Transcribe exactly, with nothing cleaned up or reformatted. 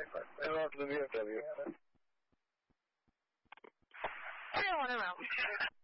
Hello to the B M W. three oh one around.